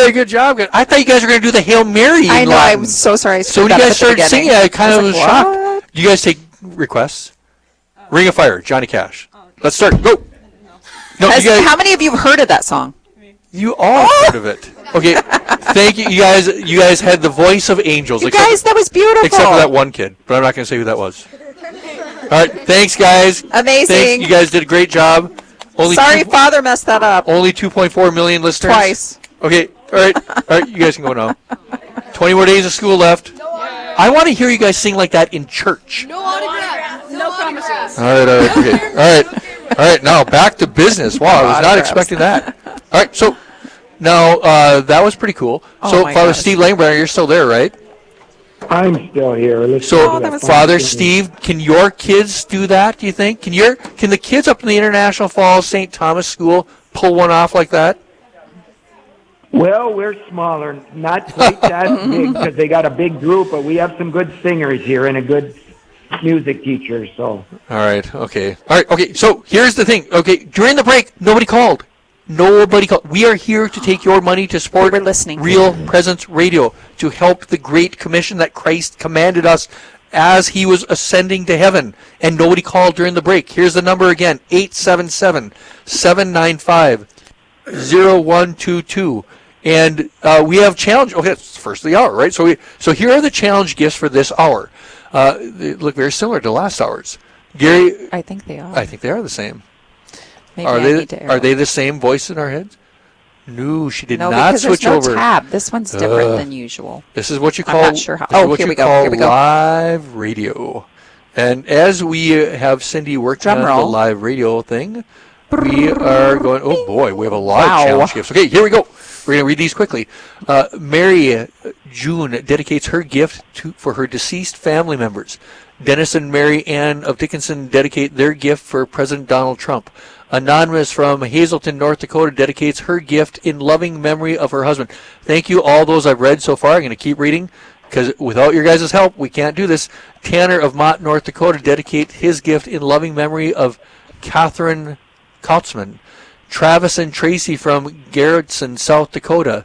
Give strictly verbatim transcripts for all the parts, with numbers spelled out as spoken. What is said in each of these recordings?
Hey, good job. Good. I thought you guys were going to do the Hail Mary. I know. Latin. I'm so sorry. I so when you guys started singing, I kind I of was like, shocked. Do you guys take requests? Uh, Ring of Fire, Johnny Cash. Uh, Let's start. Go. No. No, Has, you guys, how many of you have heard of that song? You all oh! heard of it. Okay. Thank you. You guys You guys had the voice of angels. You except, guys, that was beautiful. Except for that one kid. But I'm not going to say who that was. All right. Thanks, guys. Amazing. Thanks. You guys did a great job. Only Sorry, two, Father messed that up. Only two point four million listeners. Twice. Okay. All right. All right. You guys can go now. twenty more days of school left. No I want to hear you guys sing like that in church. No autographs. No, no promises. All right. All right. Okay. All right. All right. Now back to business. Wow. I was not expecting that. All right. So now uh, that was pretty cool. Oh so Father gosh. Steve Langbrenner, you're still there, right? I'm still here. Let's so, oh, Father Steve, can your kids do that, do you think? Can your can the kids up in the International Falls Saint Thomas School pull one off like that? Well, we're smaller, not quite that big because they got a big group, but we have some good singers here and a good music teacher. So. All right, okay. All right, okay, so here's the thing. Okay, during the break, nobody called. Nobody called. We are here to take your money to support Real Presence Radio, to help the Great Commission that Christ commanded us as he was ascending to heaven. And nobody called during the break. Here's the number again, eight seven seven, seven nine five, zero one two two. And uh, we have challenge. Okay, it's the first of the hour, right? So we so here are the challenge gifts for this hour. Uh, they look very similar to last hour's. Gary, I think they are. I think they are the same. Maybe are I they need to are they the same voice in our heads? No, she did no, not because switch there's no over. Tab. This one's different uh, than usual. This is what you call. I'm not sure how. This is Oh, what here you we go. call Here we go. Live radio. And as we uh, have Cindy working Drum on roll. the live radio thing, we are going. Oh boy, we have a lot Wow. of challenge gifts. Okay, here we go. We're going to read these quickly. Uh, Mary June dedicates her gift to for her deceased family members. Dennis and Mary Ann of Dickinson dedicate their gift for President Donald Trump. Anonymous from Hazelton, North Dakota, dedicates her gift in loving memory of her husband. Thank you, all those I've read so far. I'm going to keep reading because without your guys' help, we can't do this. Tanner of Mott, North Dakota, dedicates his gift in loving memory of Catherine Kautzman. Travis and Tracy from Garrettson, South Dakota.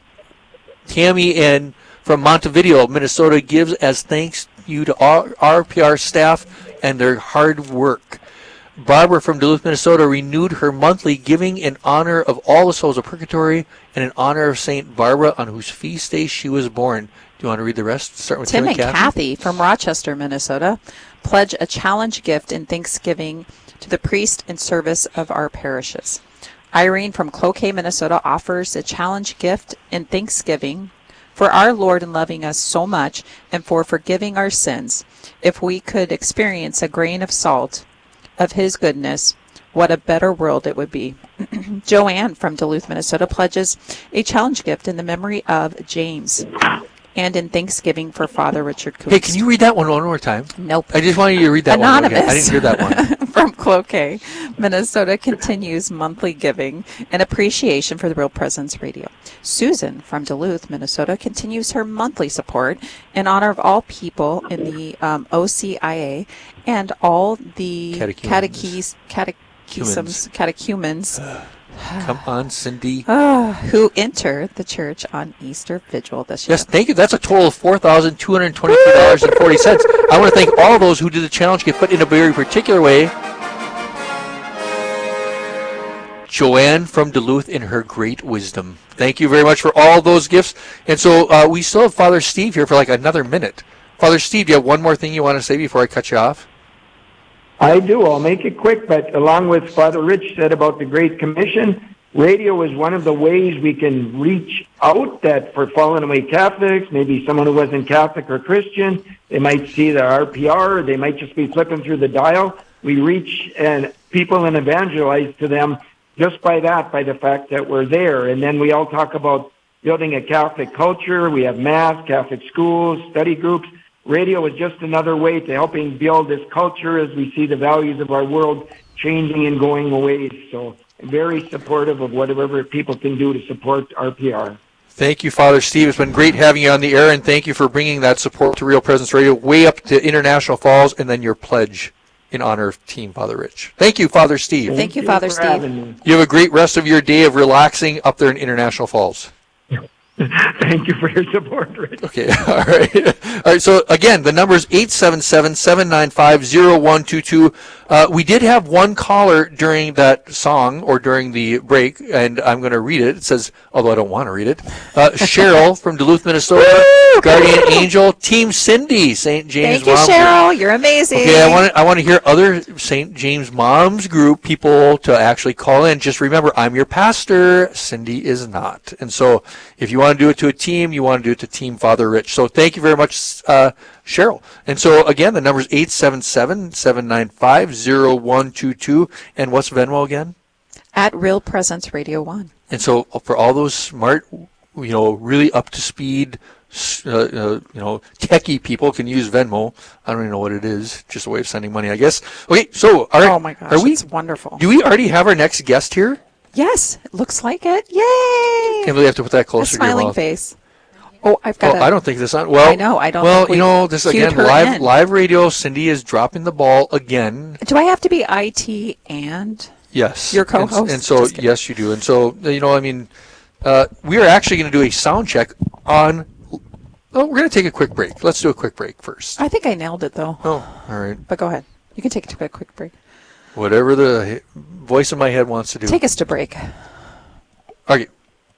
Tammy and from Montevideo, Minnesota, gives as thanks you to our R P R staff and their hard work. Barbara from Duluth, Minnesota, renewed her monthly giving in honor of all the souls of purgatory and in honor of Saint Barbara, on whose feast day she was born. Do you want to read the rest? Start with Tim Tim and Kathy. Kathy from Rochester, Minnesota, pledge a challenge gift in thanksgiving to the priest in service of our parishes. Irene from Cloquet, Minnesota, offers a challenge gift in thanksgiving for our Lord in loving us so much and for forgiving our sins. If we could experience a grain of salt of his goodness, what a better world it would be. Joanne from Duluth, Minnesota, pledges a challenge gift in the memory of James and in thanksgiving for Father Richard Coombs. Hey, can you read that one one more time? Nope. I just wanted you to read that Anonymous. one again. I didn't hear that one. From Cloquet, Minnesota, continues monthly giving in appreciation for the Real Presence Radio. Susan from Duluth, Minnesota, continues her monthly support in honor of all people in the um, O C I A and all the catechumens, catechisms, catechumens. Come on, Cindy. Uh, who enter the church on Easter Vigil this year. Yes, thank you. That's a total of four thousand two hundred twenty-two dollars and forty cents. I want to thank all those who did the challenge gift, but in a very particular way, Joanne from Duluth in her great wisdom. Thank you very much for all those gifts. And so uh, we still have Father Steve here for like another minute. Father Steve, do you have one more thing you want to say before I cut you off? I do. I'll make it quick, but along with Father Rich said about the Great Commission, radio is one of the ways we can reach out that for fallen away Catholics, maybe someone who wasn't Catholic or Christian, they might see the R P R, or they might just be flipping through the dial. We reach and people and evangelize to them just by that, by the fact that we're there. And then we all talk about building a Catholic culture. We have Mass, Catholic schools, study groups. Radio is just another way to helping build this culture as we see the values of our world changing and going away. So I'm very supportive of whatever people can do to support R P R. Thank you, Father Steve. It's been great having you on the air, and thank you for bringing that support to Real Presence Radio way up to International Falls, and then your pledge in honor of Team Father Rich. Thank you, Father Steve. Thank, Thank you, Father Steve. You have a great rest of your day of relaxing up there in International Falls. Thank you for your support, Rich. Okay, all right. All right, so again, the number is eight seven seven, seven nine five, zero one two two. Uh, we did have one caller during that song, or during the break, and I'm going to read it. It says, although I don't want to read it, uh, Cheryl from Duluth, Minnesota, Guardian Angel, Team Cindy, Saint James Thank you, Mom. Cheryl. You're amazing. Okay, I want to I want to hear other Saint James Moms group people to actually call in. Just remember, I'm your pastor. Cindy is not. And so if you want to do it to a team, you want to do it to Team Father Rich. So thank you very much, uh, Cheryl. And so again, the number is eight seven seven, seven nine five, zero one two two. And what's Venmo again? At Real Presence Radio one. And so for all those smart, you know, really up to speed, uh, uh, you know, techie people can use Venmo. I don't even know what it is. Just a way of sending money, I guess. Okay, so are, oh my gosh, are we, it's wonderful. Do we already have our next guest here? Yes, it looks like it. Yay! Can't really have to put that closer a to your smiling mouth. face. Oh, I've got. Well, a, I don't think this on. Well, I know. I don't. Well, think we you know, this cued again, her live in. live radio. Cindy is dropping the ball again. Do I have to be I T and? Yes. Your co-host? And, and so, Just kidding. yes, you do. And so, you know, I mean, uh, we are actually going to do a sound check on. Oh, we're going to take a quick break. Let's do a quick break first. I think I nailed it though. Oh, all right. But go ahead. You can take it to a quick break. Whatever the voice in my head wants to do. Take us to break. Okay.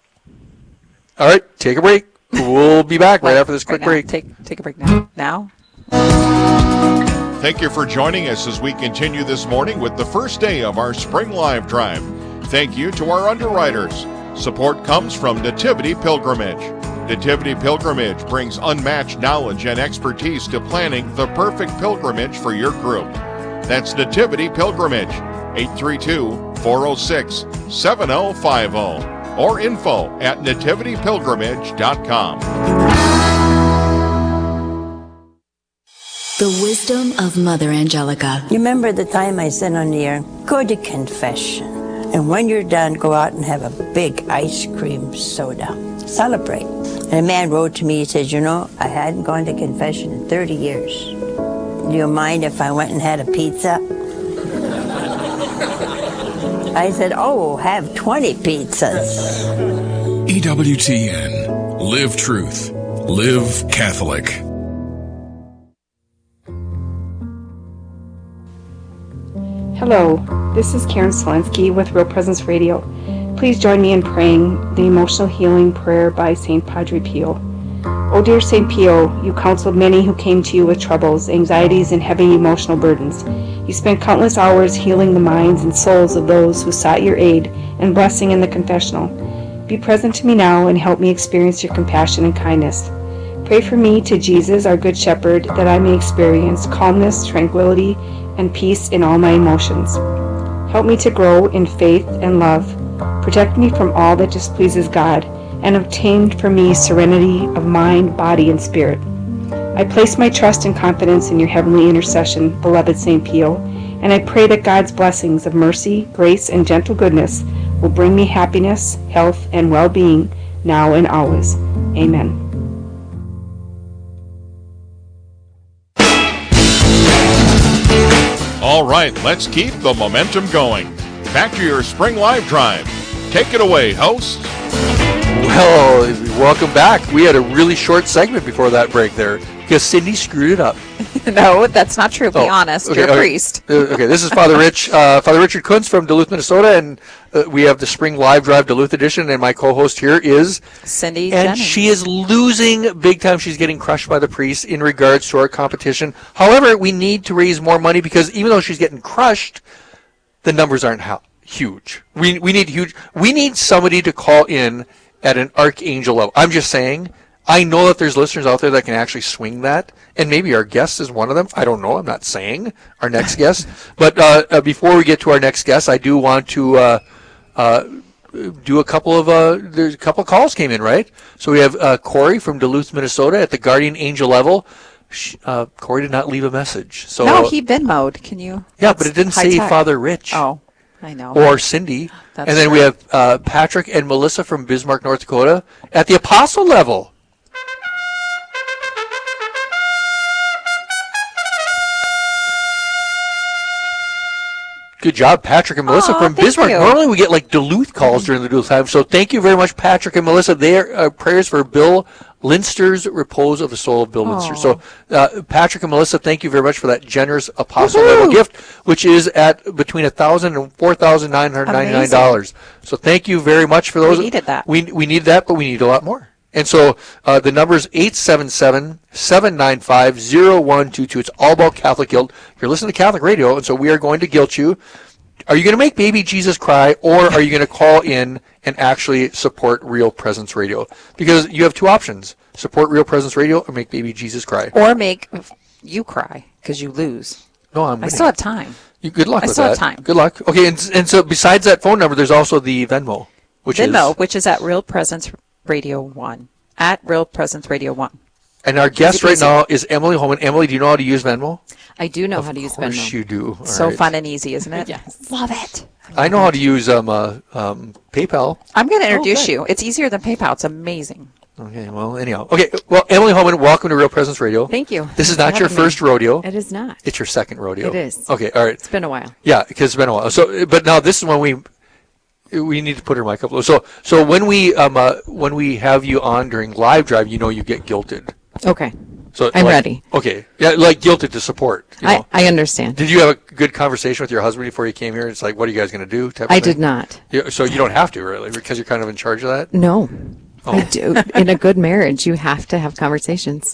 All right, take a break. We'll be back right after this quick right break. Take take a break now. Now. Thank you for joining us as we continue this morning with the first day of our Spring Live Drive. Thank you to our underwriters. Support comes from Nativity Pilgrimage. Nativity Pilgrimage brings unmatched knowledge and expertise to planning the perfect pilgrimage for your group. That's Nativity Pilgrimage, eight three two, four oh six, seven oh five oh, or info at nativity pilgrimage dot com. The wisdom of Mother Angelica. You remember the time I said on the air, go to confession. And when you're done, go out and have a big ice cream soda. Celebrate. And a man wrote to me, he said, you know, I hadn't gone to confession in thirty years. Do you mind if I went and had a pizza? I said, oh, have twenty pizzas. E W T N. Live truth. Live Catholic. Hello, this is Karen Selensky with Real Presence Radio. Please join me in praying the emotional healing prayer by Saint Padre Pio. O dear Saint Pio, you counseled many who came to you with troubles, anxieties, and heavy emotional burdens. You spent countless hours healing the minds and souls of those who sought your aid and blessing in the confessional. Be present to me now and help me experience your compassion and kindness. Pray for me to Jesus, our Good Shepherd, that I may experience calmness, tranquility, and peace in all my emotions. Help me to grow in faith and love. Protect me from all that displeases God, and obtain for me serenity of mind, body, and spirit. I place my trust and confidence in your heavenly intercession, beloved Saint Pio, and I pray that God's blessings of mercy, grace, and gentle goodness will bring me happiness, health, and well-being now and always. Amen. All right, let's keep the momentum going. Back to your Spring Live Drive. Take it away, host. Well, welcome back. We had a really short segment before that break there because Cindy screwed it up. No, that's not true. Be Oh, honest. okay, You're a okay. priest. Uh, okay, this is Father Rich, uh, Father Richard Kuntz from Duluth, Minnesota, and uh, we have the Spring Live Drive Duluth edition, and my co-host here is Cindy and Jennings. she is losing big time. She's getting crushed by the priest in regards to our competition. However, we need to raise more money because even though she's getting crushed, the numbers aren't ha- huge. We we need huge. We need somebody to call in at an archangel level. I'm just saying. I know that there's listeners out there that can actually swing that, and maybe our guest is one of them. I don't know. I'm not saying our next guest. But uh, uh, before we get to our next guest, I do want to uh, uh, do a couple of uh, there's a couple of calls came in, right? So we have uh, Corey from Duluth, Minnesota, at the Guardian Angel level. She, uh, Corey did not leave a message. So no, he Venmo'd. Can you? yeah, but it didn't high say tech. Father Rich. Oh, I know. Or Cindy. That's and then true. we have uh, Patrick and Melissa from Bismarck, North Dakota, at the Apostle level. good job, Patrick and Melissa Aw, from thank Bismarck. you. Normally we get like Duluth calls during the Duluth time, so thank you very much, Patrick and Melissa. Their uh, prayers for Bill Linster's repose of the soul of Bill Linster. So, uh, Patrick and Melissa, thank you very much for that generous apostle level gift, which is at between a thousand and four thousand nine hundred ninety-nine dollars. So, thank you very much for those. We needed that. We we need that, but we need a lot more. And so uh, the number is eight seven seven, seven nine five, zero one two two. It's all about Catholic guilt. You're listening to Catholic Radio, and so we are going to guilt you. Are you going to make baby Jesus cry, or are you going to call in and actually support Real Presence Radio? Because you have two options. Support Real Presence Radio or make baby Jesus cry. Or make you cry because you lose. No, I'm I winning. still have time. You, good luck I with still that. have time. Good luck. Okay, and, and so besides that phone number, there's also the Venmo, which Venmo, is... which is at Real Presence Radio one. At Real Presence Radio one. And our guest Easy right peasy. now is Emily Holman. Emily, do you know how to use Venmo? I do know how to use Of course Venmo. you do. All So right. fun and easy, isn't it? Yes. Love it. I know how to use um, uh, um, PayPal. I'm going to introduce good. you. It's easier than PayPal. It's amazing. Okay, well, anyhow. Okay, well, Emily Holman, welcome to Real Presence Radio. Thank you. This is for not your having me. first rodeo. It is not. It's your second rodeo. It is. Okay, all right. It's been a while. Yeah, because it's been a while. So, but now this is when we we need to put her mic up. So, so when we um uh, when we have you on during live drive, you know you get guilted. Okay. So I'm like- ready. Okay, yeah, like guilted to support. You know? I, I understand. Did you have a good conversation with your husband before you came here? It's like, what are you guys going to do? Type of I thing? did not. Yeah, so you don't have to really, because you're kind of in charge of that. No. Oh. I do. In a good marriage, you have to have conversations.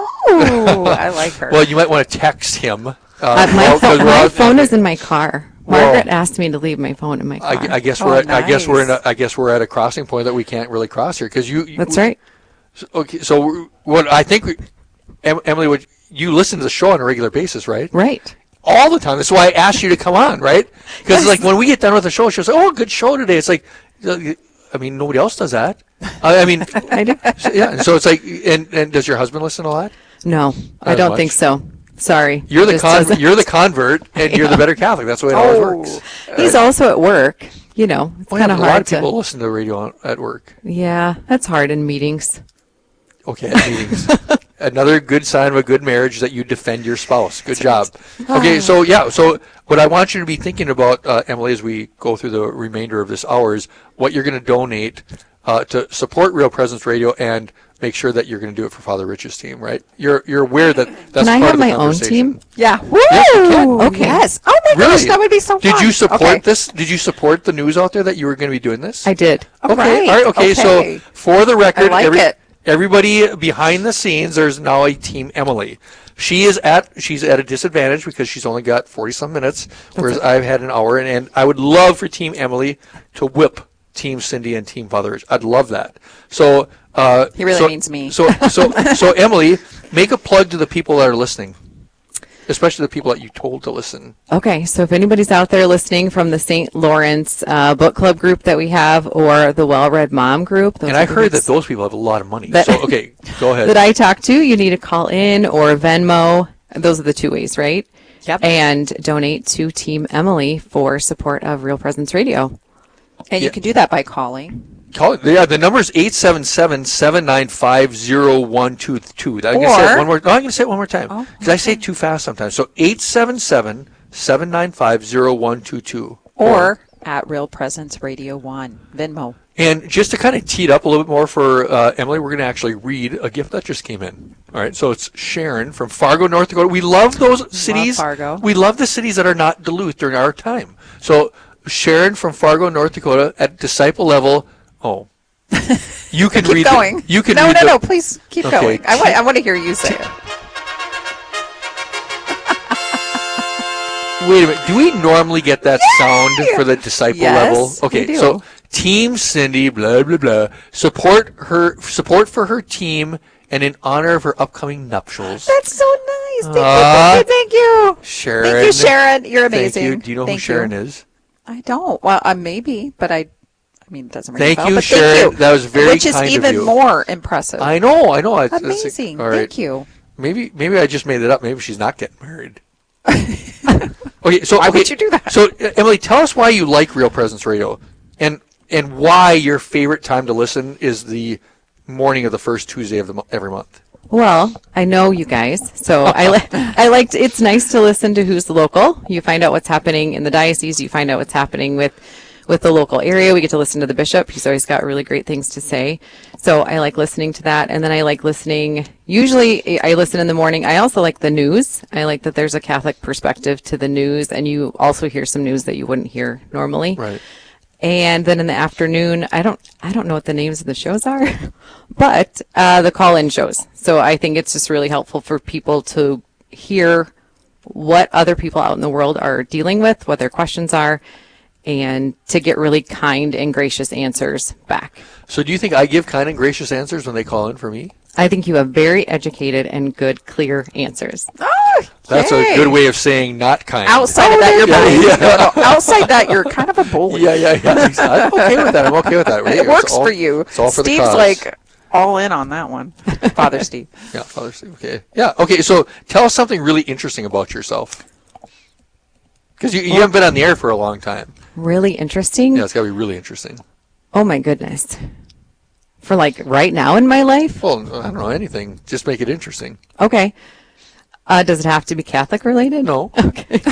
Oh, I like her. Well, you might want to text him. Uh, Uh, my well, 'cause phone, we're my out- phone is in my car. Whoa. Margaret asked me to leave my phone in my car. I, I guess Oh, we're at, I guess we're in a, nice. I guess we're at a crossing point that we can't really cross here because you, you. That's right. So, okay, so we're- what I think, we, em, Emily, would you listen to the show on a regular basis, right? Right. All the time. That's why I asked you to come on, right? Because like when we get done with the show, she'll say, "Oh, good show today." It's like, I mean, nobody else does that. I, I mean, I do. so, yeah. And so it's like, and, and does your husband listen a lot? No, I as don't much. think so. Sorry. You're the Just con- doesn't- you're the convert, and you're the better Catholic. That's the way it always Oh. works. He's also at work. You know, it's Well, yeah, kind of but a lot hard of people to. listen to the radio on, at work. Yeah, that's hard in meetings. Okay, at meetings. Another good sign of a good marriage that you defend your spouse. Good job. Okay, so yeah, so what I want you to be thinking about, uh, Emily, as we go through the remainder of this hour is what you're going to donate uh, to support Real Presence Radio and make sure that you're going to do it for Father Rich's team, right? You're you're aware that that's Can I part have of the my own conversation. team? yeah. Woo! Yes, you can. Okay. Yes. Oh my Really? gosh, that would be so fun. Did you support Okay. this? Did you support the news out there that you were going to be doing this? I did. All Okay, right. all right, okay, Okay. so for the record, I like every- it. everybody behind the scenes, there's now a Team Emily. She is at she's at a disadvantage because she's only got forty some minutes, whereas I've had an hour, and, and I would love for Team Emily to whip Team Cindy and Team Father Rich. I'd love that. So uh, He really so- means me. So so so Emily, make a plug to the people that are listening, especially the people that you told to listen. Okay, so if anybody's out there listening from the Saint Lawrence uh, book club group that we have, or the Well Read Mom group, those And are I the heard that groups those people have a lot of money. That- so okay, go ahead. that I talk to, you need to call in or Venmo. Those are the two ways, right? Yep. And donate to Team Emily for support of Real Presence Radio. And Yeah. you can do that by calling. Call it, yeah, the number is eight seven seven, seven nine five, zero one two two. I'm going to say it Or- one more. No, I'm going to say it one more time. Oh, Because I say it too fast sometimes. So eight seven seven, seven nine five, zero one two two. Or at Real Presence Radio one. Venmo. And just to kind of tee it up a little bit more for uh, Emily, we're going to actually read a gift that just came in. All right, so it's Sharon from Fargo, North Dakota. We love those cities. Fargo. We love the cities that are not Duluth during our time. So Sharon from Fargo, North Dakota, at disciple level. Oh, you can Keep read. going. The, you can no, read no, the, no. Please keep Okay. going. I want, I want to hear you say it. Wait a minute. Do we normally get that sound for the disciple Yes, level? we Okay, do. so Team Cindy, blah blah blah. Support her. Support for her team, and in honor of her upcoming nuptials. That's so nice. Thank Ah. you. Thank you. Sharon. Thank you, Sharon. You're amazing. Thank you. Do you know Thank who Sharon you. is? I don't. Well, uh, maybe, but I. I mean, it doesn't ring Thank a bell. you, but Sharon. Thank you. That was very Which is kind of even you. more impressive. I know. I know. I, that's- Amazing. all right. Thank you. Maybe maybe I just made it up. Maybe she's not getting married. Okay, so Why okay, would you do that? So uh, Emily, tell us why you like Real Presence Radio, and and why your favorite time to listen is the morning of the first Tuesday of the mo- every month. Well, I know you guys, so I li- I liked. It's nice to listen to who's local. You find out what's happening in the diocese. You find out what's happening with with the local area. We get to listen to the bishop. He's always got really great things to say. So I like listening to that, and then I like listening. Usually, I listen in the morning. I also like the news. I like that there's a Catholic perspective to the news, and you also hear some news that you wouldn't hear normally. Right. And then in the afternoon, I don't, I don't know what the names of the shows are, but uh, the call-in shows. So I think it's just really helpful for people to hear what other people out in the world are dealing with, what their questions are, and to get really kind and gracious answers back. So do you think I give kind and gracious answers when they call in for me? I think you have very educated and good, clear answers. Oh, That's yay. a good way of saying not kind. Outside of that, you're Yeah, bully. yeah. No, no, outside that, you're kind of a bully. Yeah, yeah, yeah. I'm okay with that. I'm okay with that. It It's works all- for you. It's all for Steve's the cause. like all in on that one. Father Steve. Yeah, Father Steve. Okay. Yeah. Okay. So tell us something really interesting about yourself. Because you, you haven't been on the air for a long time. Really interesting? Yeah, it's got to be really interesting. Oh my goodness. For like right now in my life? Well, I don't know anything. Just make it interesting. Okay. Uh, does it have to be Catholic related? No. Okay.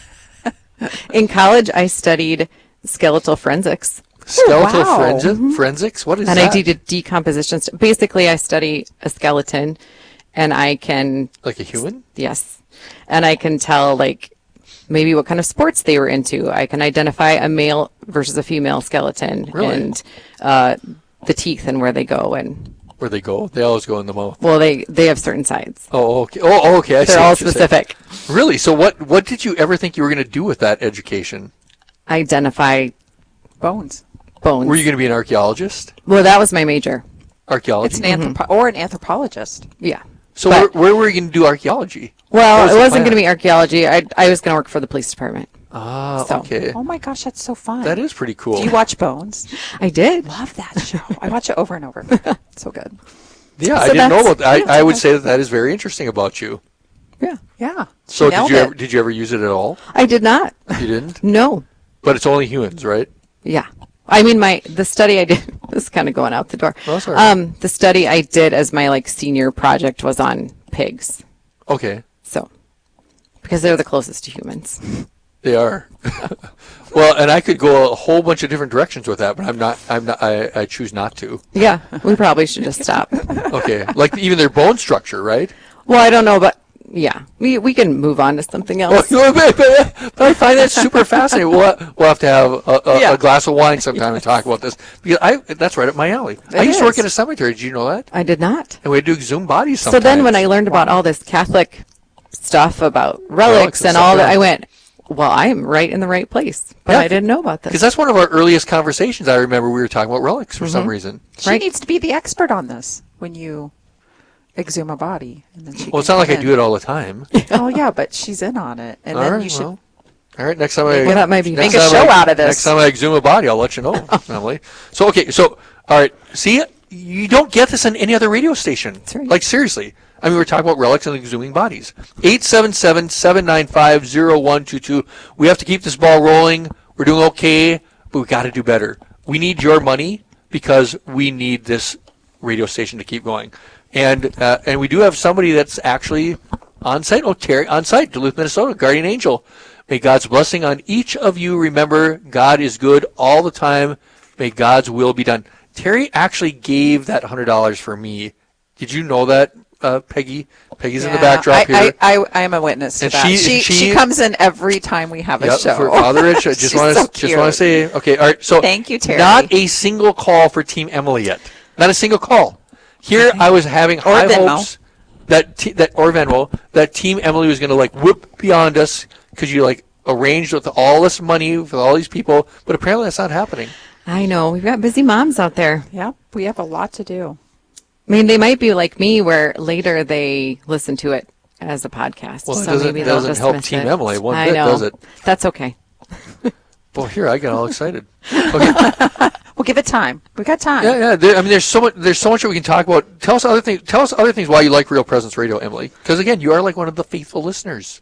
In college, I studied skeletal forensics. Skeletal wow. forensi- forensics? What is And that? I did decomposition. st- Basically, I study a skeleton, and I can, Like a human? yes, and I can tell like maybe what kind of sports they were into. I can identify a male versus a female skeleton, Really? and uh, the teeth and where they go, and Where they go? They always go in the mouth. well, they they have certain sides. Oh, okay. Oh, okay. I see They're all what you're saying. specific. Really? So what, what did you ever think you were going to do with that education? Identify Bones. bones. Were you going to be an archaeologist? Well, that was my major. Archaeology? It's an anthropo- or an anthropologist. Yeah. so but- where, where were you going to do archaeology? What Well, was it the wasn't plan? going to be archaeology. I I was going to work for the police department. Ah, So- okay. Oh my gosh, that's so fun. That is pretty cool. Do you watch Bones? I did. Love that show. I watch it over and over. So good. Yeah, I So didn't know that's- about that. yeah, I, I would that's- say that that is very interesting about you. Yeah. Yeah. So did Nailed you it. ever did you ever use it at all? I did not. You didn't? No. But it's only humans, right? Yeah. I mean, my the study I did. This is kind of going out the door. Oh, that's all right. Um, the study I did as my like senior project was on pigs. Okay, So, because they're the closest to humans. they are. Well, and I could go a whole bunch of different directions with that, but I'm not. I'm not. I, I choose not to. Yeah. We probably should just stop. Okay, like even their bone structure, right? Well, I don't know, but yeah, we we can move on to something Well, else. but, but, but I find that super fascinating. We'll, we'll have to have a, a, Yeah. a glass of wine sometime and talk about this because I that's right up my alley. I It used to work is. at a cemetery. Did you know that? I did not. And we do exhume bodies So sometimes. then when I learned about all this Catholic stuff about relics, Relics and and stuff, all that, yeah. I went, well, I'm right in the right place. But Yeah, I didn't know about because this. that's one of our earliest conversations. I remember we were talking about relics for some reason. She Right. needs to be the expert on this when you exhume a body. And then she Well, it's can not like come I in. do it all the time. Oh, yeah, but she's in on it. And All then right, you should. well, all right. Next time I Well, that might be next Make a time show I- out of this. Next time I exhume a body, I'll let you know, Emily. So okay, so all right. See, you don't get this on any other radio station. right. Like seriously. I mean, we're talking about relics and exhuming bodies. eight seven seven, seven nine five, zero one two two. We have to keep this ball rolling. We're doing okay, but we got to do better. We need your money because we need this radio station to keep going. And uh, and we do have somebody that's actually on site. Oh, Terry, on site, Duluth, Minnesota, Guardian Angel. May God's blessing on each of you. Remember, God is good all the time. May God's will be done. Terry actually gave that one hundred dollars for me. Did you know that, uh, Peggy? Peggy's in the Yeah, backdrop I, here. I, I, I am a witness to And that. she- She, she- she comes in every time we have a Yep, show. for Father Rich. I just She's want to so just want to cute. say, okay, all right. So Thank you, Terry. Not a single call for Team Emily yet. Not a single call. Here I was having high Venmo. hopes that t- that or Venmo that Team Emily was going to like whoop beyond us because you like arranged with all this money for all these people, but apparently that's not happening. I know. We've got busy moms out there. Yeah, we have a lot to do. I mean, they might be like me, where later they listen to it as a podcast. Well, it so doesn't- maybe they'll doesn't just help miss Team it. Emily one I bit, know. does it? That's okay. Well, here I got all excited. Okay. We'll give it time. We got time. Yeah, yeah. There, I mean, there's so much. There's so much that we can talk about. Tell us other things. Tell us other things why you like Real Presence Radio, Emily. Because again, you are like one of the faithful listeners.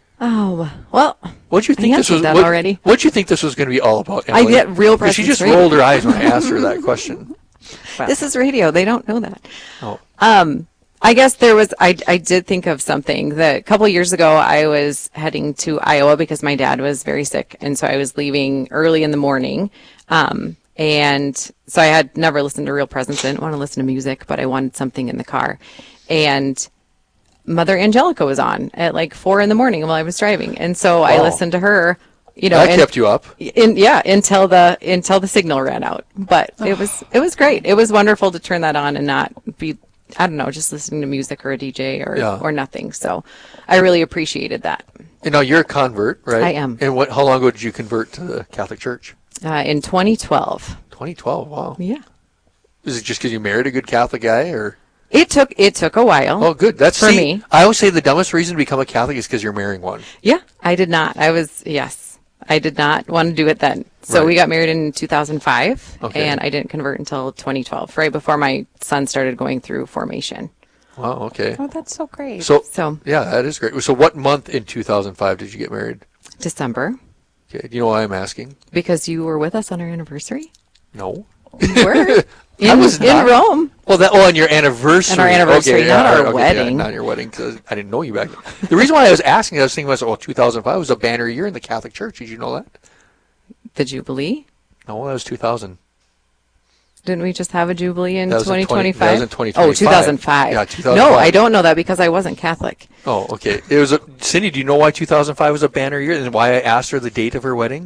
Oh, well, What do you think I this was? answered that What already. What do you think this was going to be all about, Emily? get Real 'Cause She Presence just Radio. rolled her eyes when I asked her that question. this is radio. They don't know that. Oh. Um, I guess there was, I, I did think of something that a couple years ago I was heading to Iowa because my dad was very sick. And so I was leaving early in the morning. Um, and so I had never listened to Real Presence. I didn't want to listen to music, but I wanted something in the car. And Mother Angelica was on at like four in the morning while I was driving. And so wow. I listened to her, you know. That and, kept you up. In, yeah, until the, until the signal ran out. But it was, it was great. It was wonderful to turn that on and not be, I don't know, just listening to music or a D J or yeah. or nothing. So I really appreciated that. And now you're a convert, right? I am. And what? How long ago did you convert to the Catholic Church? Uh, in twenty twelve. twenty twelve. Wow. Yeah. Is it just because you married a good Catholic guy, or? It took it took a while. Oh, good. That's for see, me. I always say the dumbest reason to become a Catholic is because you're marrying one. Yeah, I did not. I was yes, I did not want to do it then. So right. we got married in two thousand five, okay. and I didn't convert until twenty twelve, right before my son started going through formation. Wow. Okay. Oh, that's so great. So, so yeah, that is great. So, what month in two thousand five did you get married? December. Okay. Do you know why I'm asking? Because you were with us on our anniversary. No. You were. In, I was in not. Rome. Well, that oh, on your anniversary. On our anniversary, okay, not yeah, our okay, wedding. Yeah, not your wedding, because I didn't know you back then. The reason why I was asking, I was thinking, myself, well, two thousand five was a banner year in the Catholic Church. Did you know that? The Jubilee? No, that was two thousand. Didn't we just have a Jubilee in twenty twenty-five? twenty, that was in twenty twenty-five. Oh, two thousand five. Yeah, two thousand five. No, I don't know that because I wasn't Catholic. Oh, okay. It was a, Cindy, do you know why two thousand five was a banner year and why I asked her the date of her wedding?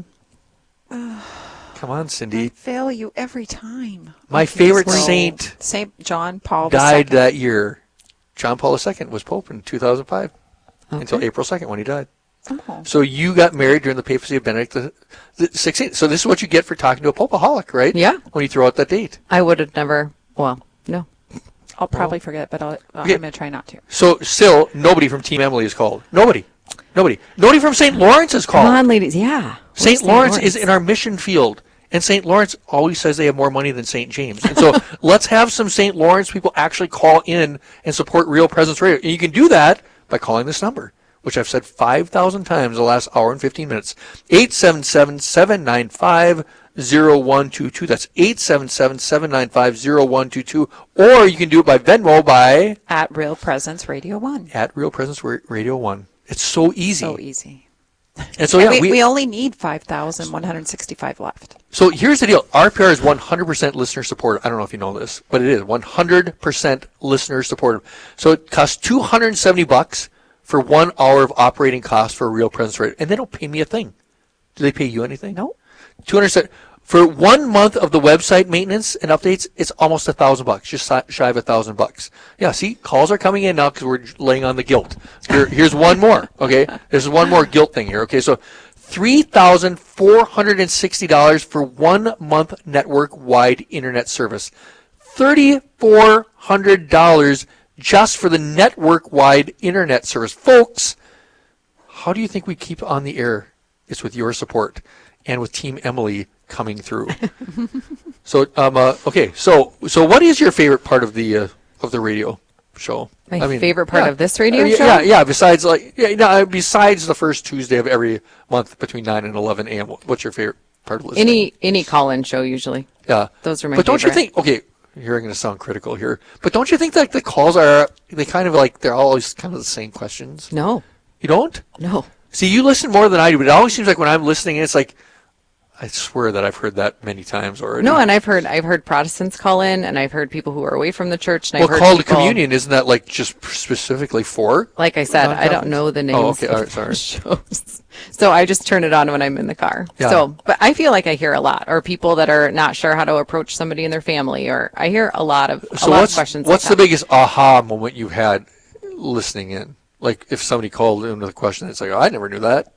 Come on, Cindy. I fail you every time. My okay, favorite well, saint Saint John Paul died the Second. that year. John Paul the Second was Pope in two thousand five okay. until April second when he died. Oh. So you got married during the papacy of Benedict the, the sixteenth. So this is what you get for talking to a Popeaholic, right? Yeah. When you throw out that date. I would have never, well, no. I'll probably well, forget, but I'll, uh, okay. I'm going to try not to. So still, nobody from Team Emily is called. Nobody. Nobody. Nobody from Saint Lawrence is called. Come on, ladies. Yeah. Saint Lawrence, Lawrence is in our mission field. And Saint Lawrence always says they have more money than Saint James. And so let's have some Saint Lawrence people actually call in and support Real Presence Radio. And you can do that by calling this number, which I've said five thousand times in the last hour and fifteen minutes. eight seven seven, seven nine five, zero one two two. That's eight seven seven, seven nine five, zero one two two. Or you can do it by Venmo by... At Real Presence Radio one. At Real Presence Radio one. It's so easy. So easy. And so, and yeah, we, we, we only need five thousand one hundred sixty-five left. So here's the deal. R P R is one hundred percent listener supported. I don't know if you know this, but it is one hundred percent listener supported. So it costs two hundred seventy bucks for one hour of operating costs for a Real Presence Radio. And they don't pay me a thing. Do they pay you anything? No. two hundred seventy For one month of the website maintenance and updates, it's almost a thousand bucks, just shy of a thousand bucks. Yeah, see, calls are coming in now because we're laying on the guilt. Here, here's one more, okay? This is one more guilt thing here, okay? So three thousand four hundred sixty dollars for one month network-wide internet service. three thousand four hundred dollars just for the network-wide internet service. Folks, how do you think we keep on the air? It's with your support and with Team Emily coming through. so, um, uh, okay, so so what is your favorite part of the uh, of the radio show? My I mean, favorite part yeah. of this radio uh, yeah, show? Yeah, yeah. Besides, like, yeah, no, besides the first Tuesday of every month between nine and eleven a.m. What's your favorite part of listening? Any any call-in show usually. Yeah, those are my. But don't favorite. you think? Okay, here I'm going to sound critical here, but don't you think that the calls are they kind of like they're always kind of the same questions? No, you don't. No. See, you listen more than I do, but it always seems like when I'm listening, it's like. I swear that I've heard that many times already. No, and I've heard I've heard Protestants call in, and I've heard people who are away from the church. And well, I've heard call to people, communion isn't that like just specifically for? Like I said, I don't know the names. Oh, okay, all right, of sorry. Shows. So I just turn it on when I'm in the car. Yeah. So, but I feel like I hear a lot, or people that are not sure how to approach somebody in their family, or I hear a lot of a So lot what's of questions. what's like the that. biggest aha moment you've had listening in? Like if somebody called in with a question, it's like, oh, I never knew that.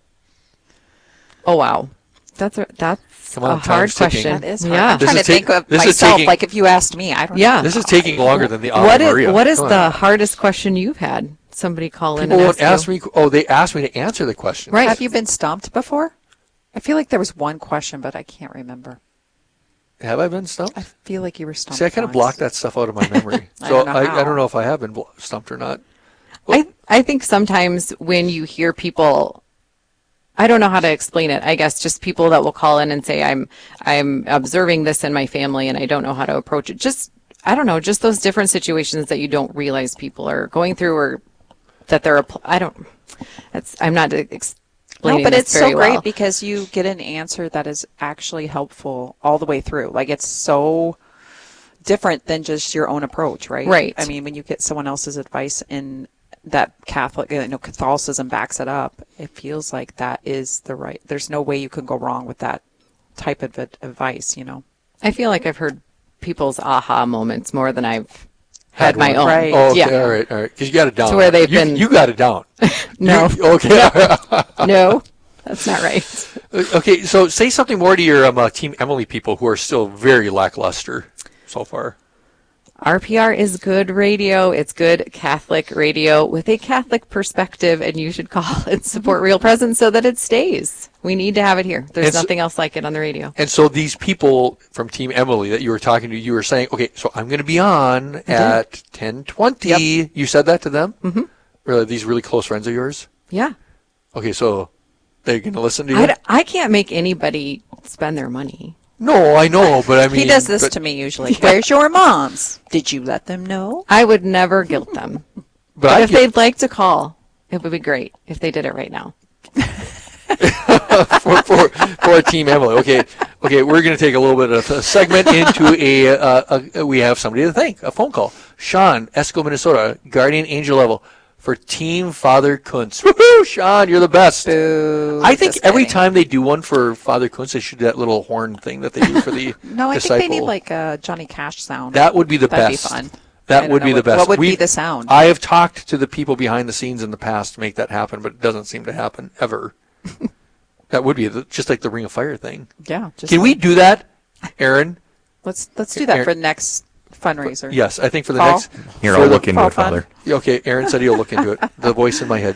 Oh wow, that's a, that's. Come on, a hard ticking. question. That is hard. Yeah. I'm This trying to is take- think of this is myself. taking- like if you asked me, I don't Yeah. know. This is taking longer than the Ave What is Maria. what is Come the on. hardest question you've had? Somebody call in People and won't ask ask you? me. Oh, they asked me to answer the question. Right. Have you been stumped before? I feel like there was one question, but I can't remember. Have I been stumped? I feel like you were stumped. See, I kind of once. blocked that stuff out of my memory. I so don't know I, I how. don't know if I have been bl- stumped or not. I I think sometimes when you hear people, I don't know how to explain it. I guess just people that will call in and say, I'm I'm observing this in my family and I don't know how to approach it. Just I don't know, just those different situations that you don't realize people are going through, or that they're, appl- I don't, that's, I'm not explaining No, but this it's very so great well. because you get an answer that is actually helpful all the way through. Like, it's so different than just your own approach, right? Right. I mean, when you get someone else's advice and that Catholic, you know, Catholicism backs it up, it feels like that is the right, there's no way you can go wrong with that type of ad- advice, you know? I feel like I've heard people's aha moments more than I've had, my one. own. Right. Oh, okay, Yeah. all right, all right. Because you got it down. To where they've you, been- You got it down. No. You- okay. No, that's not right. Okay, so say something more to your um, uh, Team Emily people who are still very lackluster so far. R P R is good radio. It's good Catholic radio with a Catholic perspective, and you should call and support Real Presence so that it stays. We need to have it here. There's And so- nothing else like it on the radio. And so these people from Team Emily that you were talking to, you were saying, okay, so I'm going to be on at ten twenty. Yep. You said that to them? Mm-hmm. Really, these really close friends of yours? Yeah. Okay, so they're going to listen to you? I, d- I can't make anybody spend their money. No, I know, but I mean... He does this but, to me usually. Where's your moms? Did you let them know? I would never guilt them. But, But I if get- they'd like to call, it would be great if they did it right now. for, for, for Team Emily. Okay, okay, we're going to take a little bit of a segment into a, uh, a, we have somebody to thank, a phone call. Sean, Esco, Minnesota, Guardian Angel level for Team Father Kuntz. Woohoo, Sean, you're the best. Boo. I think Just every kidding. time they do one for Father Kuntz, they should do that little horn thing that they do for the No, I disciple. think they need like a Johnny Cash sound. That would be the That'd best. be fun. I That don't would know be the what- best. What would We- be the sound? I have talked to the people behind the scenes in the past to make that happen, but it doesn't seem to happen ever. That would be the, just like the Ring of Fire thing. yeah. Just Can we do that, Aaron? Let's let's do that Aaron- for the next fundraiser. Yes, I think for the Fall. next. Here, for I'll the- look into fall it, Father. Okay, Aaron said he'll look into it. The voice in my head